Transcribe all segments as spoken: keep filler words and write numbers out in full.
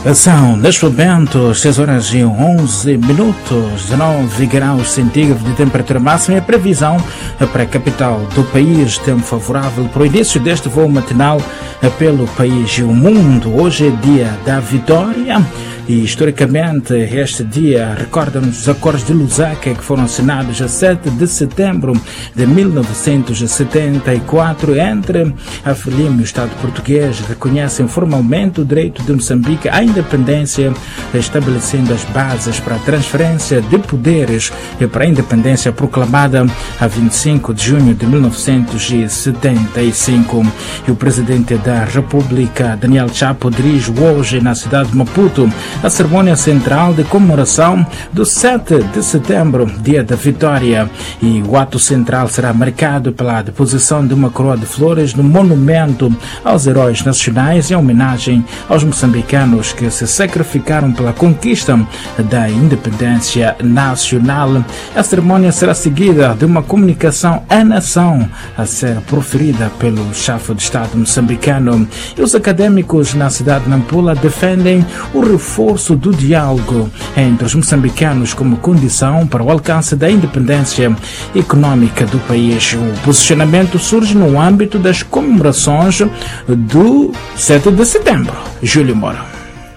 São, neste momento, seis horas e onze minutos, dezenove graus centígrados de temperatura máxima e a previsão para a capital do país, tempo favorável para o início deste voo matinal pelo país e o mundo. Hoje é dia da vitória e, historicamente, este dia recorda-nos os acordos de Lusaka que foram assinados a sete de setembro de mil novecentos e setenta e quatro entre a Frelimo e o Estado português. Reconhecem formalmente o direito de Moçambique à independência, estabelecendo as bases para a transferência de poderes e para a independência proclamada a vinte e cinco de junho de mil novecentos e setenta e cinco. E o presidente da República, Daniel Chapo, dirige hoje na cidade de Maputo a cerimônia central de comemoração do sete de setembro, dia da vitória, e o ato central será marcado pela deposição de uma coroa de flores no monumento aos heróis nacionais em homenagem aos moçambicanos que se sacrificaram pela conquista da independência nacional. A cerimônia será seguida de uma comunicação à nação a ser proferida pelo chefe de Estado moçambicano. E os académicos na cidade de Nampula defendem o reforço do diálogo entre os moçambicanos como condição para o alcance da independência econômica do país. O posicionamento surge no âmbito das comemorações do sete de setembro. Júlio Moro.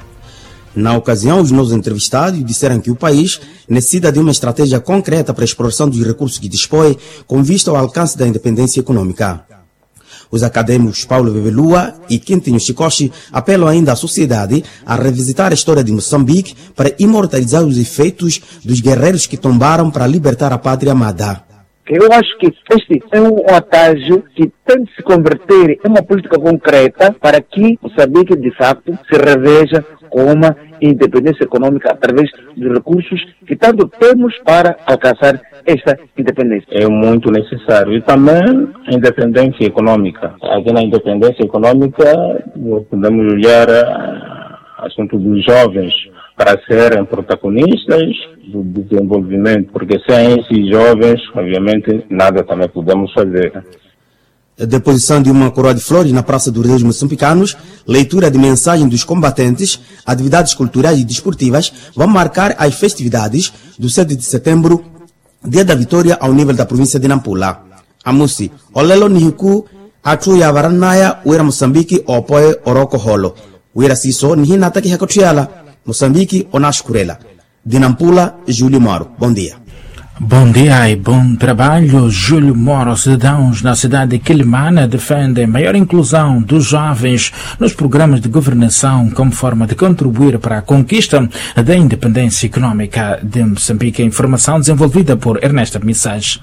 Na ocasião, os nossos entrevistados disseram que o país necessita de uma estratégia concreta para a exploração dos recursos que dispõe com vista ao alcance da independência econômica. Os acadêmicos Paulo Bebelua e Quintinho Chicoche apelam ainda à sociedade a revisitar a história de Moçambique para imortalizar os efeitos dos guerreiros que tombaram para libertar a pátria amada. Eu acho que este é um atalho que tem de se converter em uma política concreta para que Moçambique, de facto, se reveja com uma independência econômica através dos recursos que tanto temos para alcançar esta independência. É muito necessário. E também a independência econômica. Aqui na independência econômica podemos olhar o assunto dos jovens para serem protagonistas do desenvolvimento, porque sem esses jovens, obviamente, nada também podemos fazer. A deposição de uma coroa de flores na Praça dos Reis Moçambicanos, leitura de mensagem dos combatentes, atividades culturais e desportivas vão marcar as festividades do sete de setembro, dia da vitória ao nível da província de Nampula. Amusi, olelo nihiku, atu ya varanaya, uera Moçambique, opoe oroko holo. Uera siso, nihinata ki hakotriala, Moçambique, onashkurela. De Nampula, Júlio Moro. Bom dia. Bom dia e bom trabalho. Júlio Moro. Cidadãos na cidade de Quilimane defendem maior inclusão dos jovens nos programas de governação como forma de contribuir para a conquista da independência econômica de Moçambique. A informação desenvolvida por Ernesto Missage.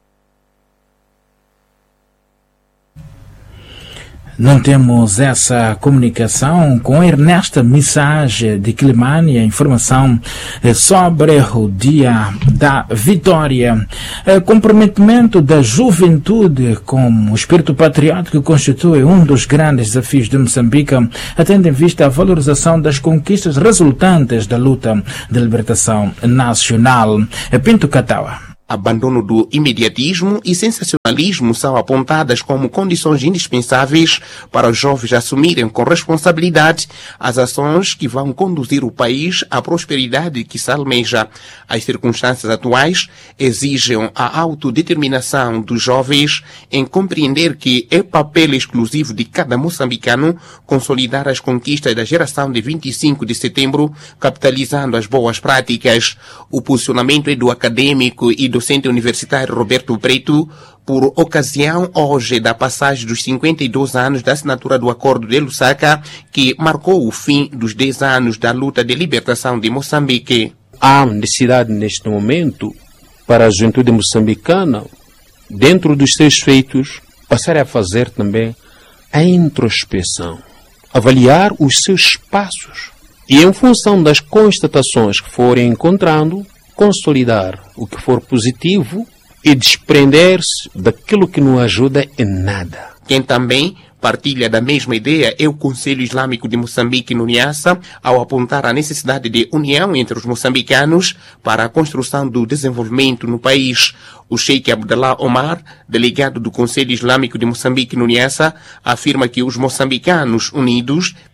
Não temos essa comunicação com Ernesto Missage de Quilimane, a informação sobre o dia da vitória. O comprometimento da juventude com o espírito patriótico constitui um dos grandes desafios de Moçambique, tendo em vista a valorização das conquistas resultantes da luta de libertação nacional. Pinto Catawa. Abandono do imediatismo e sensacionalismo são apontadas como condições indispensáveis para os jovens assumirem com responsabilidade as ações que vão conduzir o país à prosperidade que se almeja. As circunstâncias atuais exigem a autodeterminação dos jovens em compreender que é papel exclusivo de cada moçambicano consolidar as conquistas da geração de vinte e cinco de setembro, capitalizando as boas práticas. O posicionamento é do acadêmico e do docente universitário Roberto Preto, por ocasião hoje da passagem dos cinquenta e dois anos da assinatura do Acordo de Lusaka, que marcou o fim dos dez anos da luta de libertação de Moçambique. Há necessidade neste momento para a juventude moçambicana, dentro dos seus feitos, passar a fazer também a introspeção, avaliar os seus passos e, em função das constatações que forem encontrando, consolidar o que for positivo e desprender-se daquilo que não ajuda em nada. Quem também partilha da mesma ideia é o Conselho Islâmico de Moçambique no Niassa, ao apontar a necessidade de união entre os moçambicanos para a construção do desenvolvimento no país. O Sheikh Abdallah Omar, delegado do Conselho Islâmico de Moçambique no Niassa, afirma que os moçambicanos unidos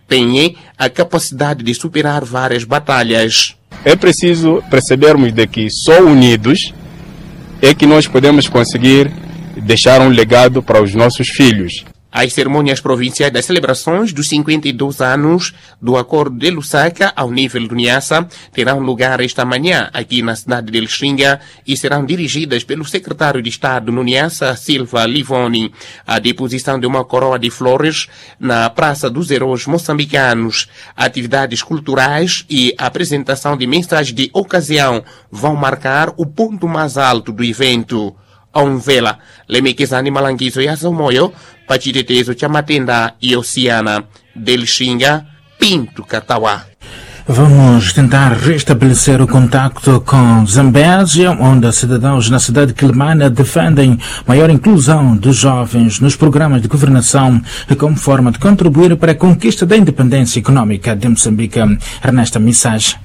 têm a capacidade de superar várias batalhas. É preciso percebermos de que só unidos é que nós podemos conseguir deixar um legado para os nossos filhos. As cerimônias provinciais das celebrações dos cinquenta e dois anos do Acordo de Lusaka ao nível do Niassa terão lugar esta manhã aqui na cidade de Lixinga e serão dirigidas pelo secretário de Estado no Niassa, Silva Livoni. A deposição de uma coroa de flores na Praça dos Heróis Moçambicanos, atividades culturais e a apresentação de mensagens de ocasião vão marcar o ponto mais alto do evento. Onvela, Lemekizani Malangizo Yazomoyo, Pachitetezo Chamatenda e Oceana, Delxinga, Pinto Catauá. Vamos tentar restabelecer o contacto com Zambésia, onde cidadãos na cidade de Quelimane defendem maior inclusão dos jovens nos programas de governação como forma de contribuir para a conquista da independência econômica de Moçambique. Ernesta Missage.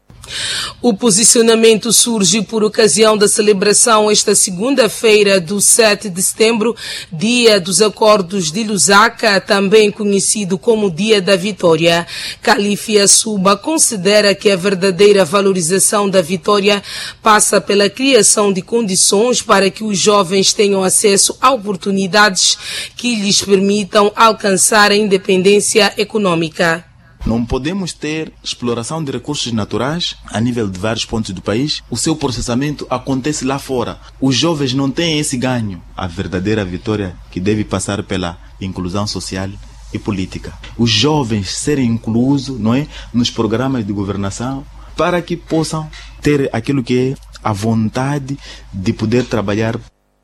O posicionamento surge por ocasião da celebração esta segunda-feira do sete de setembro, Dia dos Acordos de Lusaka, também conhecido como Dia da Vitória. Califia Suba considera que a verdadeira valorização da vitória passa pela criação de condições para que os jovens tenham acesso a oportunidades que lhes permitam alcançar a independência econômica. Não podemos ter exploração de recursos naturais a nível de vários pontos do país. O seu processamento acontece lá fora. Os jovens não têm esse ganho. A verdadeira vitória que deve passar pela inclusão social e política. Os jovens serem inclusos, não é, nos programas de governação para que possam ter aquilo que é a vontade de poder trabalhar.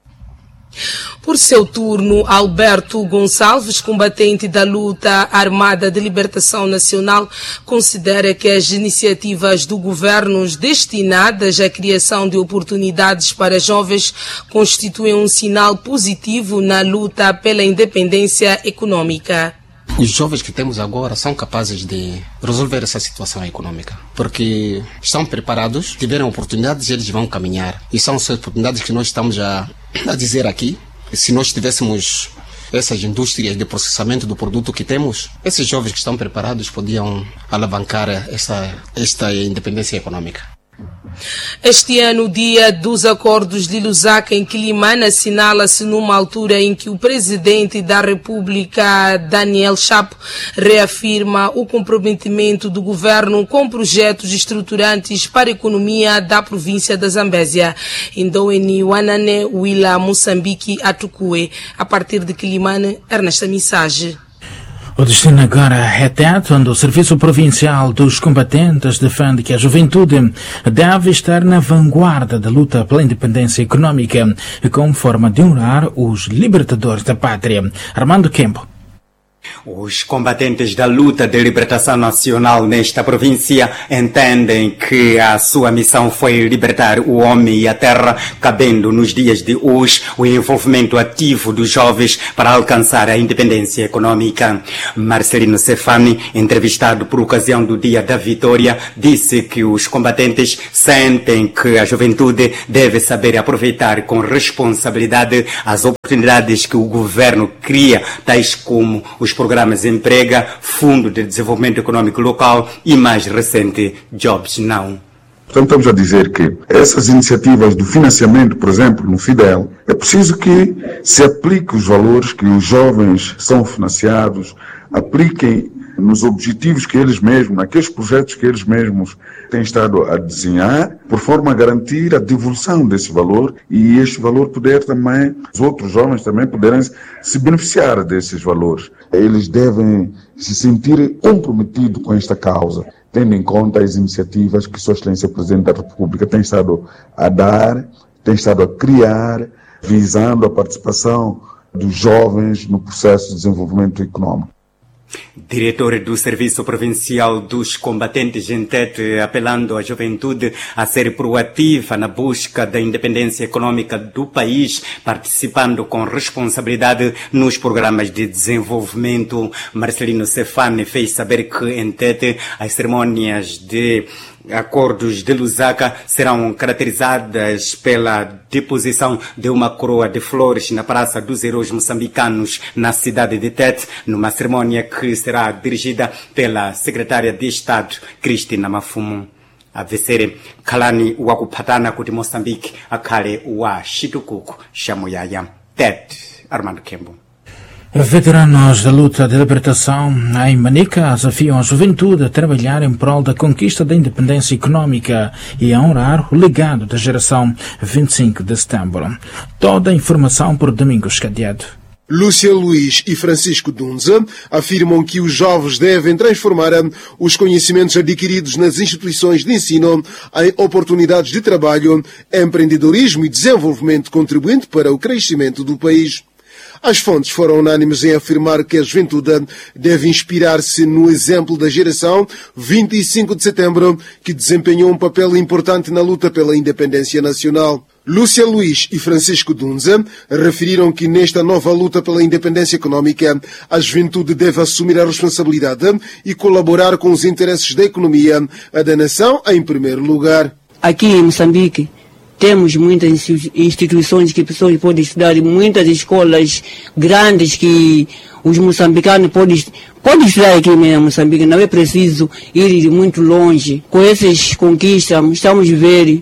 Por seu turno, Alberto Gonçalves, combatente da luta armada de libertação nacional, considera que as iniciativas do governo destinadas à criação de oportunidades para jovens constituem um sinal positivo na luta pela independência econômica. Os jovens que temos agora são capazes de resolver essa situação econômica, porque estão preparados, tiveram oportunidades e eles vão caminhar. E são as oportunidades que nós estamos a, a dizer aqui. Se nós tivéssemos essas indústrias de processamento do produto que temos, esses jovens que estão preparados podiam alavancar essa, esta independência econômica. Este ano, o Dia dos Acordos de Lusaka em Quelimane assinala-se numa altura em que o presidente da República, Daniel Chapo, reafirma o comprometimento do governo com projetos estruturantes para a economia da província da Zambésia. Indoeni Wanane Wila Moçambique Atukue. A partir de Quelimane, Ernesta Missage. O destino agora é Tete, onde o Serviço Provincial dos Combatentes defende que a juventude deve estar na vanguarda da luta pela independência econômica, como forma de honrar os libertadores da pátria. Armando Kempo. Os combatentes da luta de libertação nacional nesta província entendem que a sua missão foi libertar o homem e a terra, cabendo nos dias de hoje o envolvimento ativo dos jovens para alcançar a independência econômica. Marcelino Cefani, entrevistado por ocasião do Dia da Vitória, disse que os combatentes sentem que a juventude deve saber aproveitar com responsabilidade as oportunidades que o governo cria, tais como os programas Emprega, Fundo de Desenvolvimento Econômico Local e, mais recente, Jobs Now. Então estamos a dizer que essas iniciativas do financiamento, por exemplo, no Fidel, é preciso que se aplique os valores que os jovens são financiados, apliquem nos objetivos que eles mesmos, naqueles projetos que eles mesmos têm estado a desenhar, por forma a garantir a devolução desse valor e este valor poder também, os outros jovens também poderem se beneficiar desses valores. Eles devem se sentir comprometidos com esta causa, tendo em conta as iniciativas que Sua Excelência Presidente da República tem estado a dar, tem estado a criar, visando a participação dos jovens no processo de desenvolvimento econômico. Diretor do Serviço Provincial dos Combatentes em Tete, apelando à juventude a ser proativa na busca da independência econômica do país, participando com responsabilidade nos programas de desenvolvimento. Marcelino Cefani fez saber que em Tete as cerimônias de acordos de Lusaka serão caracterizadas pela deposição de uma coroa de flores na Praça dos Heróis Moçambicanos, na cidade de Tete, numa cerimônia que será dirigida pela secretária de Estado, Cristina Mafumu. A vesere kalani wakupatana kuti Moçambique akhale wa chitukuko cha Moyaya. Tete, Armando Kembo. Veteranos da luta de libertação em Manica desafiam a juventude a trabalhar em prol da conquista da independência econômica e a honrar o legado da geração vinte e cinco de setembro. Toda a informação por Domingos Cadeado. Lúcia Luiz e Francisco Dunza afirmam que os jovens devem transformar os conhecimentos adquiridos nas instituições de ensino em oportunidades de trabalho, empreendedorismo e desenvolvimento, contribuindo para o crescimento do país. As fontes foram unânimes em afirmar que a juventude deve inspirar-se no exemplo da geração vinte e cinco de setembro, que desempenhou um papel importante na luta pela independência nacional. Lúcia Luiz e Francisco Dunza referiram que nesta nova luta pela independência econômica, a juventude deve assumir a responsabilidade e colaborar com os interesses da economia, a da nação em primeiro lugar. Aqui em Moçambique, temos muitas instituições que pessoas podem estudar, muitas escolas grandes que os moçambicanos podem, podem estudar aqui mesmo em Moçambique. Não é preciso ir muito longe. Com essas conquistas, estamos a ver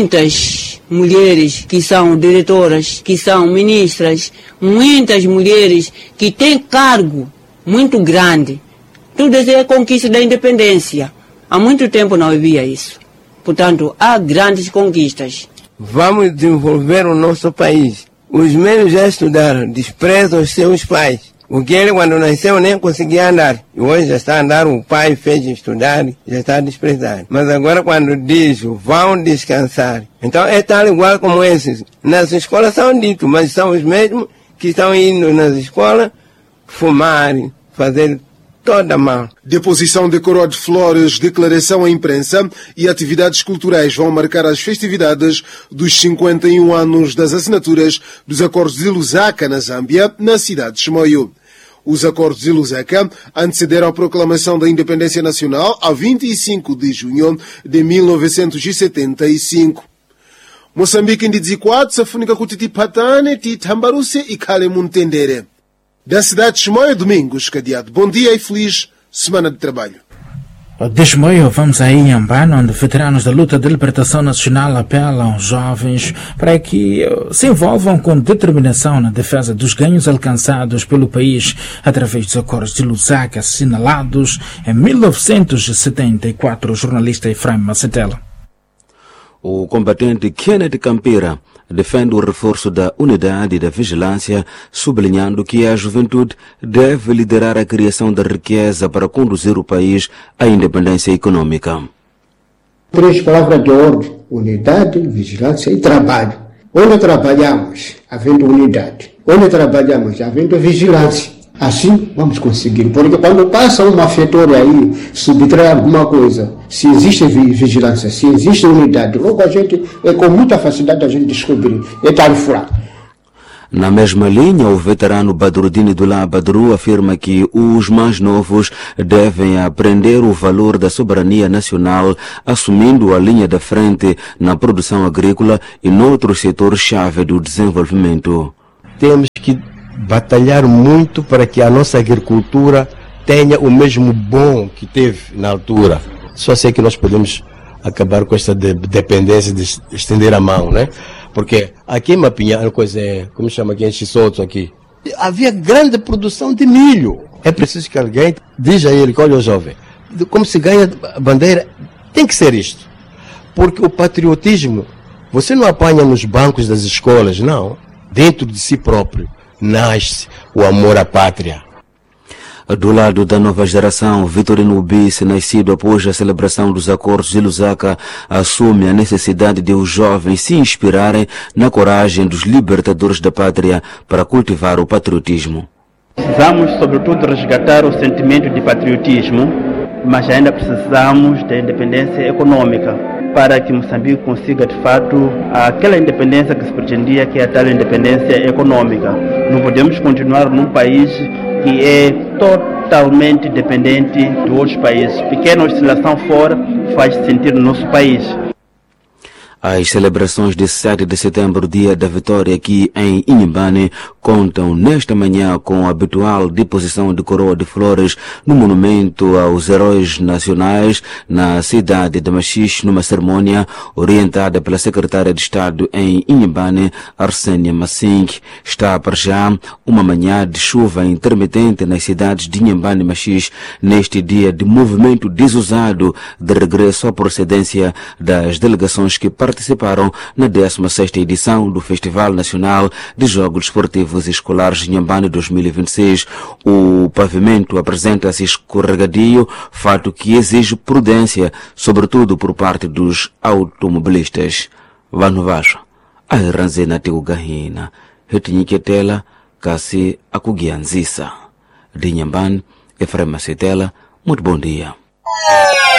muitas mulheres que são diretoras, que são ministras, muitas mulheres que têm cargo muito grande. Tudo isso é conquista da independência. Há muito tempo não havia isso. Portanto, há grandes conquistas. Vamos desenvolver o nosso país. Os meios já estudaram, desprezam os seus pais. O que ele, quando nasceu, nem conseguia andar. E hoje já está a andar, o pai fez estudar, já está desprezado. Mas agora, quando diz, vão descansar. Então, é tal igual como esses. Nas escolas são ditos, mas são os mesmos que estão indo nas escolas fumar, fazer toda mal. Deposição de coroa de flores, declaração à imprensa e atividades culturais vão marcar as festividades dos cinquenta e um anos das assinaturas dos Acordos de Lusaka, na Zâmbia, na cidade de Chimoio. Os Acordos de Lusaka antecederam a proclamação da independência nacional a vinte e cinco de junho de mil novecentos e setenta e cinco. Moçambique indizikwathu safunika kuti tipatane, titambaruse e kale muntendere. Da cidade de Chimoio, Domingos Cadeado. Bom dia e feliz semana de trabalho. De Chimoio, vamos aí em Ambano, onde veteranos da luta de libertação nacional apelam aos jovens para que se envolvam com determinação na defesa dos ganhos alcançados pelo país através dos acordos de Lusaka assinalados em mil novecentos e setenta e quatro. O jornalista Efraim Macetela. O combatente Kenneth Campira defende o reforço da unidade e da vigilância, sublinhando que a juventude deve liderar a criação da riqueza para conduzir o país à independência econômica. Três palavras de ordem: unidade, vigilância e trabalho. Onde trabalhamos, havendo unidade. Onde trabalhamos, havendo vigilância. Assim vamos conseguir, porque quando passa um malfeitor aí, subtrai alguma coisa, se existe vigilância, se existe unidade, logo a gente, é com muita facilidade a gente descobrir, é tarifurado. Na mesma linha, o veterano Badrudini Dulá Badru afirma que os mais novos devem aprender o valor da soberania nacional, assumindo a linha da frente na produção agrícola e noutros setores-chave do desenvolvimento. Temos que batalhar muito para que a nossa agricultura tenha o mesmo bom que teve na altura. Só sei que nós podemos acabar com esta de dependência de estender a mão, né? Porque aqui em Mapinha, coisa é, como chama aqui em Chissoto aqui, havia grande produção de milho. É preciso que alguém diga a ele, olha jovem, como se ganha a bandeira, tem que ser isto. Porque o patriotismo, você não apanha nos bancos das escolas, não. Dentro de si próprio nasce o amor à pátria. Do lado da nova geração, Vitorino Ubisse, nascido após a celebração dos Acordos de Lusaka, assume a necessidade de os jovens se inspirarem na coragem dos libertadores da pátria para cultivar o patriotismo. Precisamos, sobretudo, resgatar o sentimento de patriotismo, mas ainda precisamos da independência econômica para que Moçambique consiga, de fato, aquela independência que se pretendia, que é a tal independência econômica. Não podemos continuar num país que é to totalmente dependente de outros países. Pequena oscilação fora faz sentir no nosso país. As celebrações de sete de setembro, dia da vitória aqui em Inhambane, contam nesta manhã com a habitual deposição de coroa de flores no monumento aos heróis nacionais na cidade de Machixe, numa cerimônia orientada pela secretária de Estado em Inhambane, Arsênia Massink. Está para já uma manhã de chuva intermitente nas cidades de Inhambane e Machixe, neste dia de movimento desusado de regresso à procedência das delegações que participaram na décima sexta edição do Festival Nacional de Jogos Esportivos Escolares Inhambane dois mil e vinte e seis. O pavimento apresenta-se escorregadio, fato que exige prudência, sobretudo por parte dos automobilistas. Vano Vasco, a Ranzena Teugahina, Retinhiketela, Kasi Akugianzisa. De Inhambane, Efrema Setela, muito bom dia.